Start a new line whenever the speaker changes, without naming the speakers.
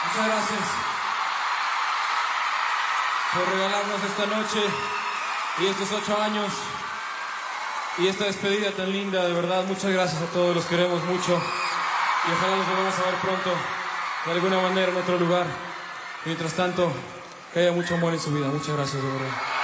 Muchas gracias por regalarnos esta noche y estos 8 años y esta despedida tan linda. De verdad, muchas gracias a todos, los queremos mucho y ojalá nos volvamos a ver pronto de alguna manera en otro lugar. Mientras tanto, que haya mucho amor en su vida. Muchas gracias, de verdad.